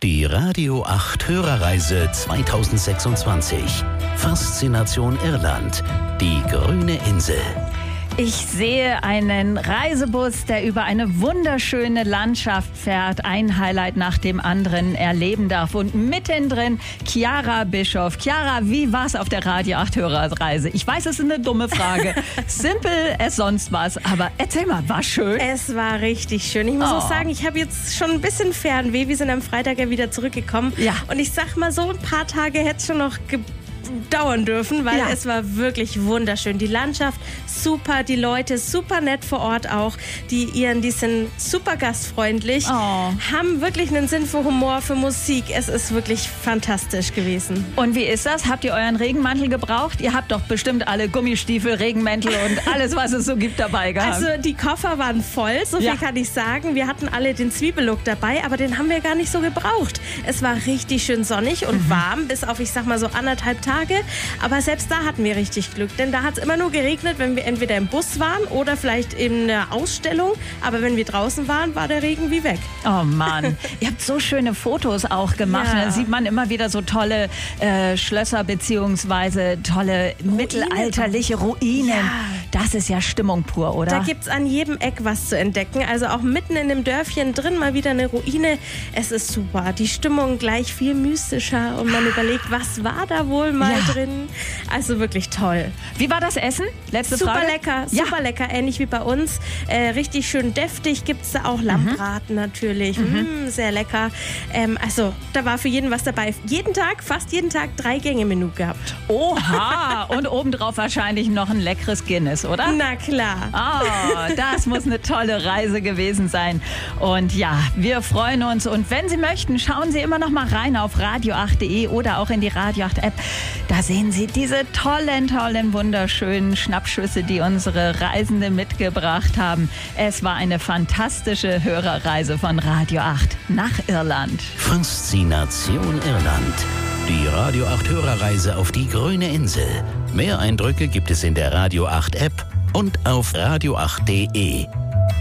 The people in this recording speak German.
Die Radio 8 Hörerreise 2026. Faszination Irland. Die grüne Insel. Ich sehe einen Reisebus, der über eine wunderschöne Landschaft fährt, ein Highlight nach dem anderen erleben darf. Und mittendrin Chiara Bischoff. Chiara, wie war's auf der Radio 8 Hörerreise? Ich weiß, es ist eine dumme Frage. Simpel as sonst was. Aber erzähl mal, war schön? Es war richtig schön. Ich muss auch sagen, ich habe jetzt schon ein bisschen Fernweh. Wir sind am Freitag ja wieder zurückgekommen. Ja. Und ich sag mal so, ein paar Tage hätte es schon noch dauern dürfen, weil es war wirklich wunderschön. Die Landschaft super, die Leute super nett vor Ort auch. Die sind super gastfreundlich, haben wirklich einen Sinn für Humor, für Musik. Es ist wirklich fantastisch gewesen. Und wie ist das? Habt ihr euren Regenmantel gebraucht? Ihr habt doch bestimmt alle Gummistiefel, Regenmäntel und alles, was es so gibt, dabei gehabt. Also die Koffer waren voll, so viel kann ich sagen. Wir hatten alle den Zwiebellook dabei, aber den haben wir gar nicht so gebraucht. Es war richtig schön sonnig und warm, bis auf, ich sag mal so 1,5 Tage. Aber selbst da hatten wir richtig Glück, denn da hat es immer nur geregnet, wenn wir entweder im Bus waren oder vielleicht in einer Ausstellung. Aber wenn wir draußen waren, war der Regen wie weg. Oh Mann, ihr habt so schöne Fotos auch gemacht. Ja. Da sieht man immer wieder so tolle Schlösser beziehungsweise tolle mittelalterliche Ruinen. Ja. Das ist ja Stimmung pur, oder? Da gibt es an jedem Eck was zu entdecken. Also auch mitten in dem Dörfchen drin mal wieder eine Ruine. Es ist super. Die Stimmung gleich viel mystischer und man überlegt, was war da wohl mal drin. Also wirklich toll. Wie war das Essen? Letzte Super Frage. lecker, super lecker, ähnlich wie bei uns. Richtig schön deftig gibt es da auch. Lammbraten natürlich, sehr lecker. Also da war für jeden was dabei. Fast jeden Tag 3-Gänge-Menü gehabt. Oha! Und obendrauf wahrscheinlich noch ein leckeres Guinness, oder? Na klar. Oh, das muss eine tolle Reise gewesen sein. Und ja, wir freuen uns. Und wenn Sie möchten, schauen Sie immer noch mal rein auf radio8.de oder auch in die Radio 8 App. Da sehen Sie diese tollen, wunderschönen Schnappschüsse, die unsere Reisende mitgebracht haben. Es war eine fantastische Hörerreise von Radio 8 nach Irland. Faszination Irland. Die Radio 8 Hörerreise auf die grüne Insel. Mehr Eindrücke gibt es in der Radio 8 App und auf radio8.de.